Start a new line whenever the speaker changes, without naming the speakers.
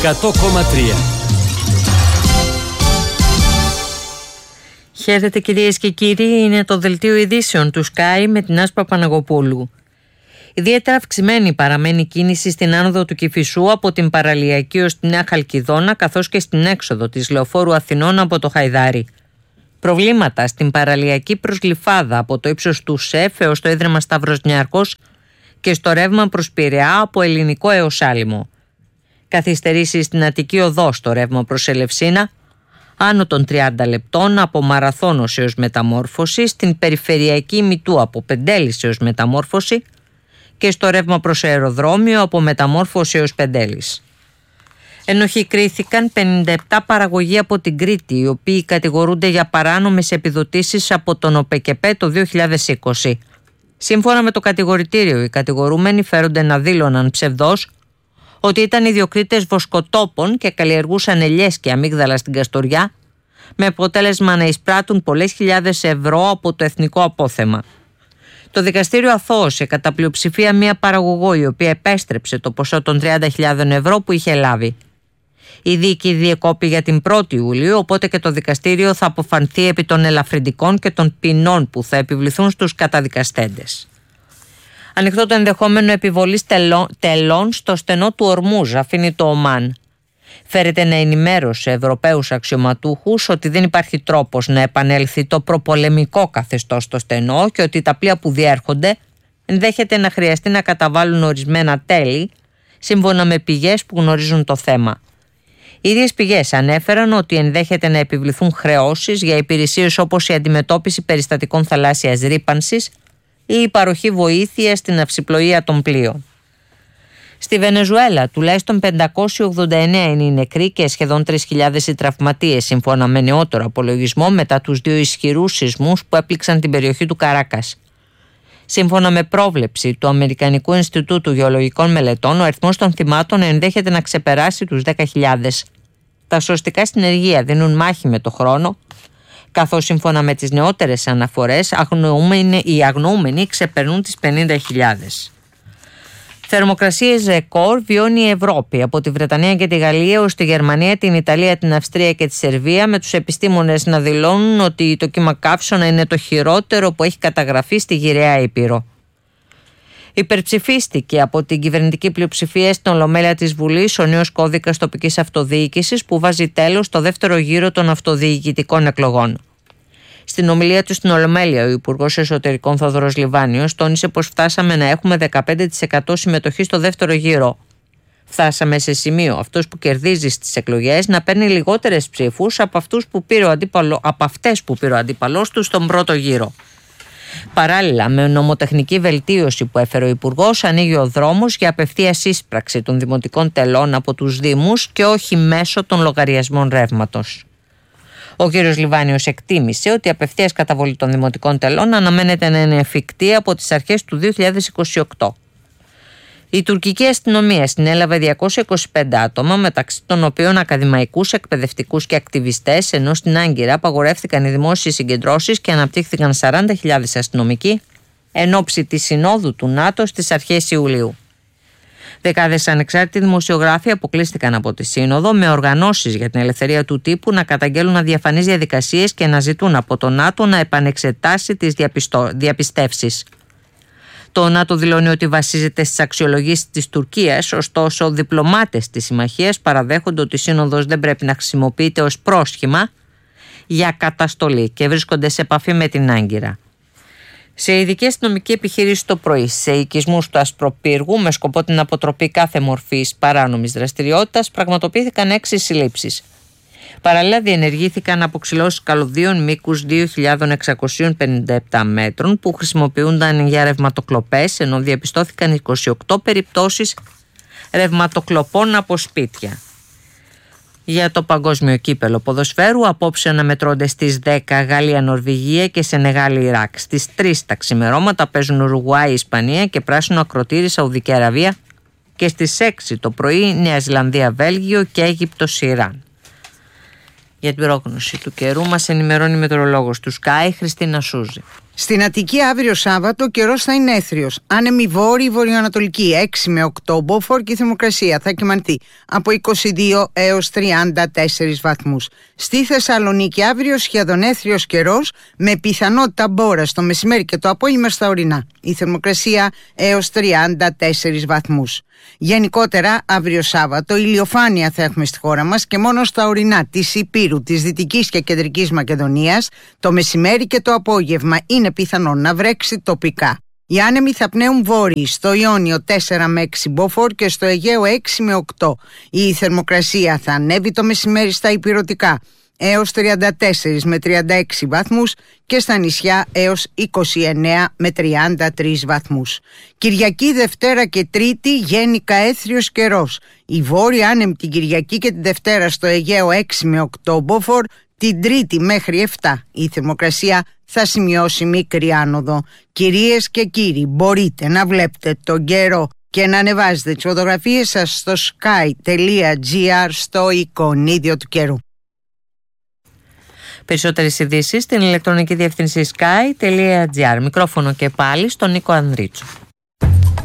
100,3.
Χαίρετε κυρίες και κύριοι, είναι το δελτίο ειδήσεων του Sky με την Άσπα Παναγοπούλου. Ιδιαίτερα αυξημένη παραμένει κίνηση στην άνοδο του Κηφισού από την Παραλιακή ως τη Νέα Χαλκιδόνα, καθώς και στην έξοδο της Λεωφόρου Αθηνών από το Χαϊδάρι. Προβλήματα στην Παραλιακή προς Γλυφάδα από το ύψος του ΣΕΦ έως το Ίδρυμα Σταύρος Νιάρχος και στο ρεύμα προς Πειραιά από Ελληνικό έως Άλυμο. Καθυστερήσεις στην Αττική Οδό στο ρεύμα προς Ελευσίνα, άνω των 30 λεπτών από Μαραθώνος έως Μεταμόρφωση, στην Περιφερειακή Μητού από Πεντέλης έως Μεταμόρφωση και στο ρεύμα προς Αεροδρόμιο από Μεταμόρφωση έως Πεντέλης. Ενοχή κρίθηκαν 57 παραγωγοί από την Κρήτη, οι οποίοι κατηγορούνται για παράνομες επιδοτήσεις από τον ΟΠΕΚΕΠΕ το 2020. Σύμφωνα με το κατηγορητήριο, οι κατηγορούμενοι φέρονται να δήλωναν ψευδώς ότι ήταν ιδιοκτήτες βοσκοτόπων και καλλιεργούσαν ελιές και αμύγδαλα στην Καστοριά, με αποτέλεσμα να εισπράττουν πολλές χιλιάδες ευρώ από το εθνικό απόθεμα. Το δικαστήριο αθώωσε κατά πλειοψηφία μία παραγωγό, η οποία επέστρεψε το ποσό των 30.000 ευρώ που είχε λάβει. Η δίκη διεκόπη για την 1η Ιουλίου, οπότε και το δικαστήριο θα αποφανθεί επί των ελαφρυντικών και των ποινών που θα επιβληθούν στους καταδικαστέντες. Ανοιχτό το ενδεχόμενο επιβολής τελών στο στενό του Ορμούζ, αφήνει το Ομάν. Φέρεται να ενημέρωσε Ευρωπαίους αξιωματούχους ότι δεν υπάρχει τρόπος να επανέλθει το προπολεμικό καθεστώς στο στενό και ότι τα πλοία που διέρχονται ενδέχεται να χρειαστεί να καταβάλουν ορισμένα τέλη, σύμφωνα με πηγές που γνωρίζουν το θέμα. Οι ίδιες πηγές ανέφεραν ότι ενδέχεται να επιβληθούν χρεώσεις για υπηρεσίες όπως η αντιμετώπιση περιστατικών θαλάσσιας ρύπανσης ή η παροχή βοήθεια στην αυσιπλοεία των πλοίων. Στη Βενεζουέλα τουλάχιστον 589 είναι οι νεκροί και σχεδόν 3.000 οι τραυματίες, σύμφωνα με νεότερο απολογισμό μετά τους 2 ισχυρούς σεισμούς που έπληξαν την περιοχή του Καράκας. Σύμφωνα με πρόβλεψη του Αμερικανικού Ινστιτούτου Γεωλογικών Μελετών, ο αριθμός των θυμάτων ενδέχεται να ξεπεράσει τους 10.000. Τα σωστικά συνεργεία δίνουν μάχη με το χρόνο, καθώς σύμφωνα με τις νεότερες αναφορές οι αγνοούμενοι ξεπερνούν τις 50.000. Θερμοκρασίες ρεκόρ βιώνει η Ευρώπη, από τη Βρετανία και τη Γαλλία ως τη Γερμανία, την Ιταλία, την Αυστρία και τη Σερβία, με τους επιστήμονες να δηλώνουν ότι το κύμα καύσωνα είναι το χειρότερο που έχει καταγραφεί στη γυραιά Ήπειρο. Υπερψηφίστηκε από την κυβερνητική πλειοψηφία στην Ολομέλεια της Βουλής ο νέος κώδικας τοπικής αυτοδιοίκησης που βάζει τέλος στο δεύτερο γύρο των αυτοδιοικητικών εκλογών. Στην ομιλία του στην Ολομέλεια, ο Υπουργός Εσωτερικών Θόδωρος Λιβάνιος τόνισε πως φτάσαμε να έχουμε 15% συμμετοχή στο δεύτερο γύρο. Φτάσαμε σε σημείο αυτός που κερδίζει στις εκλογές να παίρνει λιγότερες ψήφους από αυτές που πήρε ο αντίπαλός του στον πρώτο γύρο. Παράλληλα, με νομοτεχνική βελτίωση που έφερε ο Υπουργός, ανοίγει ο δρόμος για απευθείας ίσπραξη των δημοτικών τελών από τους Δήμους και όχι μέσω των λογαριασμών ρεύματος. Ο κ. Λιβάνιος εκτίμησε ότι η απευθείας καταβολή των δημοτικών τελών αναμένεται να είναι εφικτή από τις αρχές του 2028. Η τουρκική αστυνομία συνέλαβε 225 άτομα, μεταξύ των οποίων ακαδημαϊκούς, εκπαιδευτικούς και ακτιβιστές, ενώ στην Άγκυρα απαγορεύτηκαν οι δημόσιες συγκεντρώσεις και αναπτύχθηκαν 40.000 αστυνομικοί εν ώψη της συνόδου του ΝΑΤΟ στις αρχές Ιουλίου. Δεκάδες ανεξάρτητοι δημοσιογράφοι αποκλείστηκαν από τη Σύνοδο, με οργανώσεις για την ελευθερία του τύπου να καταγγέλουν αδιαφανείς διαδικασίες και να ζητούν από το ΝΑΤΟ να επανεξετάσει τις διαπιστεύσεις. Το ΝΑΤΟ δηλώνει ότι βασίζεται στις αξιολογήσεις της Τουρκίας, ωστόσο διπλωμάτες της συμμαχίας παραδέχονται ότι η Σύνοδος δεν πρέπει να χρησιμοποιείται ως πρόσχημα για καταστολή και βρίσκονται σε επαφή με την Άγκυρα. Σε ειδική αστυνομική επιχείρηση το πρωί, σε οικισμούς του Ασπροπύργου, με σκοπό την αποτροπή κάθε μορφής παράνομης δραστηριότητας, πραγματοποιήθηκαν 6 συλλήψεις. Παραλλήλα διενεργήθηκαν αποξυλώσεις καλωδίων μήκους 2.657 μέτρων που χρησιμοποιούνταν για ρευματοκλοπές, ενώ διαπιστώθηκαν 28 περιπτώσεις ρευματοκλοπών από σπίτια. Για το παγκόσμιο κύπελο ποδοσφαίρου, απόψε αναμετρώνται στις 10 Γαλλία, Νορβηγία και Σενεγάλη, Ιράκ. Στις 3 τα ξημερώματα παίζουν Ουρουγουάη, Ισπανία και πράσινο ακροτήρι, Σαουδική Αραβία, και στις 6 το πρωί Νέα Ζηλανδία, Βέλγιο και Αίγυπτος, Ιράν. Για την πρόγνωση του καιρού μας ενημερώνει η μετεωρολόγος του Sky, Χριστίνα Σούζη.
Στην Αττική αύριο Σάββατο καιρός θα είναι έθριος. Άνεμη βόρειο-βορειοανατολική 6 με 8 μποφόρ και η θερμοκρασία θα κυμανθεί από 22 έως 34 βαθμούς. Στη Θεσσαλονίκη αύριο σχεδόν έθριος καιρός με πιθανότητα μπόρα στο μεσημέρι και το απόγευμα στα ορεινά. Η θερμοκρασία έως 34 βαθμούς. Γενικότερα αύριο Σάββατο ηλιοφάνεια θα έχουμε στη χώρα μας και μόνο στα ορεινά της Ηπείρου, της Δυτικής και Κεντρικής Μακεδονίας το μεσημέρι και το απόγευμα είναι πιθανόν να βρέξει τοπικά. Οι άνεμοι θα πνέουν βόρειοι, στο Ιόνιο 4 με 6 μποφόρ και στο Αιγαίο 6 με 8. Η θερμοκρασία θα ανέβει το μεσημέρι στα ηπειρωτικά έως 34 με 36 βαθμούς και στα νησιά έως 29 με 33 βαθμούς. Κυριακή, Δευτέρα και Τρίτη γένικα έθριος καιρός. Η βόρεια άνεμη την Κυριακή και την Δευτέρα στο Αιγαίο 6 με 8 μποφόρ, την Τρίτη μέχρι 7 η θερμοκρασία θα σημειώσει μικρή άνοδο. Κυρίες και κύριοι, μπορείτε να βλέπετε τον καιρό και να ανεβάζετε τις φωτογραφίες σας στο sky.gr στο εικονίδιο του καιρού.
Περισσότερες ειδήσεις στην ηλεκτρονική διεύθυνση sky.gr. Μικρόφωνο και πάλι στον Νίκο Ανδρίτσο.